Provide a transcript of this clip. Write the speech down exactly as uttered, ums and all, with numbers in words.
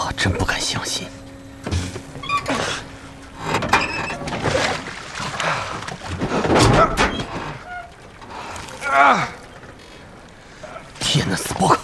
他真不敢相信。天哪，斯波克！